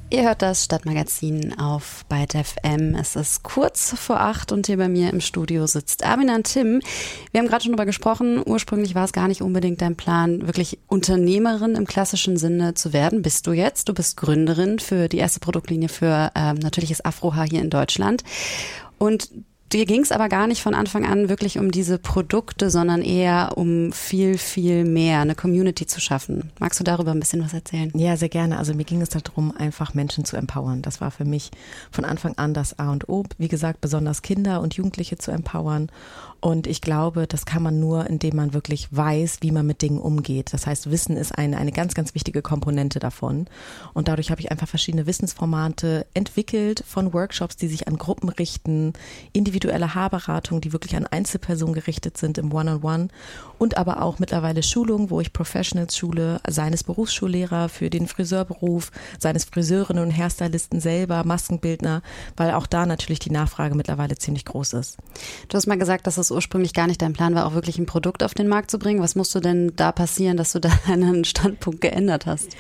Ihr hört das Stadtmagazin auf Byte FM. Es ist kurz vor 8 und hier bei mir im Studio sitzt Arminan Tim. Wir haben gerade schon darüber gesprochen, ursprünglich war es gar nicht unbedingt dein Plan, wirklich Unternehmerin im klassischen Sinne zu werden. Bist du jetzt? Du bist Gründerin für die erste Produktlinie für natürliches Afrohaar hier in Deutschland. Und dir ging es aber gar nicht von Anfang an wirklich um diese Produkte, sondern eher um viel, viel mehr, eine Community zu schaffen. Magst du darüber ein bisschen was erzählen? Ja, sehr gerne. Also mir ging es darum, einfach Menschen zu empowern. Das war für mich von Anfang an das A und O. Wie gesagt, besonders Kinder und Jugendliche zu empowern. Und ich glaube, das kann man nur, indem man wirklich weiß, wie man mit Dingen umgeht. Das heißt, Wissen ist eine ganz, ganz wichtige Komponente davon. Und dadurch habe ich einfach verschiedene Wissensformate entwickelt, von Workshops, die sich an Gruppen richten, individuelle Haarberatung, die wirklich an Einzelpersonen gerichtet sind im One-on-One und aber auch mittlerweile Schulungen, wo ich Professionals schule, seines Berufsschullehrer für den Friseurberuf, seines Friseurinnen und Hairstylisten selber, Maskenbildner, weil auch da natürlich die Nachfrage mittlerweile ziemlich groß ist. Du hast mal gesagt, dass es ursprünglich gar nicht dein Plan war, auch wirklich ein Produkt auf den Markt zu bringen. Was musste denn da passieren, dass du da einen Standpunkt geändert hast?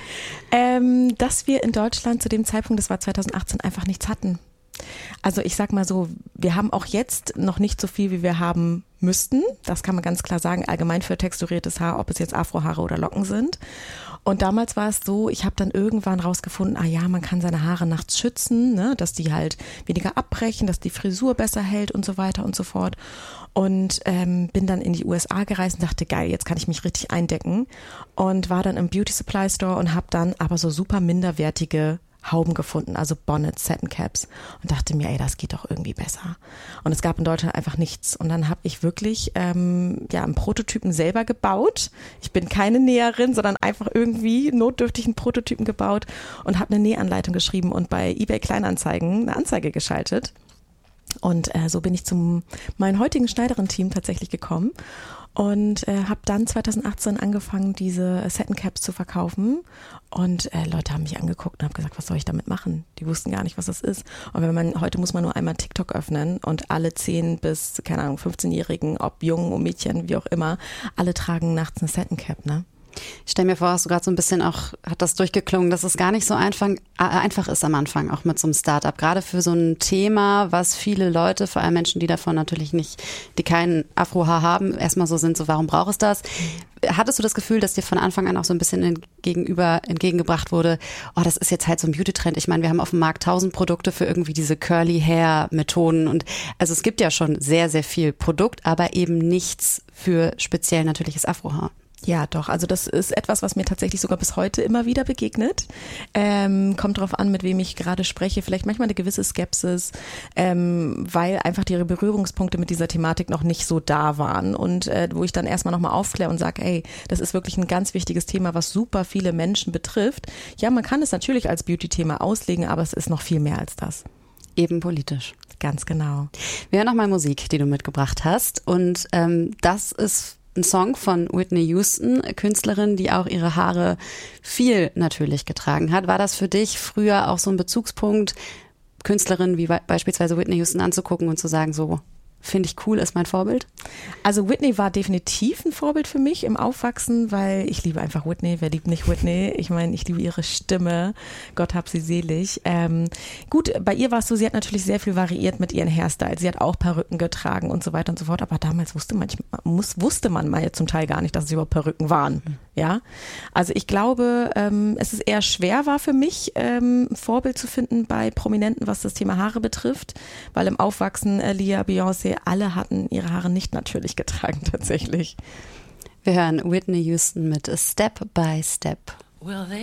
Dass wir in Deutschland zu dem Zeitpunkt, das war 2018, einfach nichts hatten. Also ich sag mal so, wir haben auch jetzt noch nicht so viel, wie wir haben müssten. Das kann man ganz klar sagen, allgemein für texturiertes Haar, ob es jetzt Afrohaare oder Locken sind. Und damals war es so, ich habe dann irgendwann rausgefunden, man kann seine Haare nachts schützen, ne, dass die halt weniger abbrechen, dass die Frisur besser hält und so weiter und so fort. Und bin dann in die USA gereist und dachte, geil, jetzt kann ich mich richtig eindecken. Und war dann im Beauty Supply Store und habe dann aber so super minderwertige Hauben gefunden, also Bonnets, Satin Caps und dachte mir, das geht doch irgendwie besser. Und es gab in Deutschland einfach nichts. Und dann habe ich wirklich einen Prototypen selber gebaut. Ich bin keine Näherin, sondern einfach irgendwie notdürftig einen Prototypen gebaut und habe eine Nähanleitung geschrieben und bei eBay Kleinanzeigen eine Anzeige geschaltet. Und so bin ich zu meinem heutigen Schneiderin-Team tatsächlich gekommen und habe dann 2018 angefangen, diese Satin Caps zu verkaufen. Und Leute haben mich angeguckt und haben gesagt, was soll ich damit machen? Die wussten gar nicht, was das ist. Und heute muss man nur einmal TikTok öffnen und alle 10 bis, 15-Jährigen, ob Jungen und Mädchen, wie auch immer, alle tragen nachts eine Satin Cap, ne? Ich stelle mir vor, hast du gerade so ein bisschen auch, hat das durchgeklungen, dass es gar nicht so einfach ist am Anfang, auch mit so einem Startup. Gerade für so ein Thema, was viele Leute, vor allem Menschen, die davon natürlich nicht, die keinen Afrohaar haben, erstmal so sind, so warum braucht es das? Hattest du das Gefühl, dass dir von Anfang an auch so ein bisschen entgegengebracht wurde, das ist jetzt halt so ein Beauty-Trend. Ich meine, wir haben auf dem Markt 1000 Produkte für irgendwie diese Curly-Hair-Methoden und also es gibt ja schon sehr, sehr viel Produkt, aber eben nichts für speziell natürliches Afrohaar. Ja, doch. Also das ist etwas, was mir tatsächlich sogar bis heute immer wieder begegnet. Kommt drauf an, mit wem ich gerade spreche. Vielleicht manchmal eine gewisse Skepsis, weil einfach die Berührungspunkte mit dieser Thematik noch nicht so da waren. Und wo ich dann erstmal nochmal aufkläre und sage, das ist wirklich ein ganz wichtiges Thema, was super viele Menschen betrifft. Ja, man kann es natürlich als Beauty-Thema auslegen, aber es ist noch viel mehr als das. Eben politisch. Ganz genau. Wir hören nochmal Musik, die du mitgebracht hast. Und das ist ein Song von Whitney Houston, Künstlerin, die auch ihre Haare viel natürlich getragen hat. War das für dich früher auch so ein Bezugspunkt, Künstlerinnen wie beispielsweise Whitney Houston anzugucken und zu sagen, so finde ich cool, ist mein Vorbild? Also Whitney war definitiv ein Vorbild für mich im Aufwachsen, weil ich liebe einfach Whitney. Wer liebt nicht Whitney? Ich meine, ich liebe ihre Stimme. Gott hab sie selig. Gut, bei ihr war es so, sie hat natürlich sehr viel variiert mit ihren Hairstyles. Sie hat auch Perücken getragen und so weiter und so fort. Aber damals wusste man mal ja zum Teil gar nicht, dass es überhaupt Perücken waren. Ja, also ich glaube, es ist eher schwer war für mich, ein Vorbild zu finden bei Prominenten, was das Thema Haare betrifft, weil im Aufwachsen Lia, Beyoncé, alle hatten ihre Haare nicht natürlich getragen tatsächlich. Wir hören Whitney Houston mit Step by Step.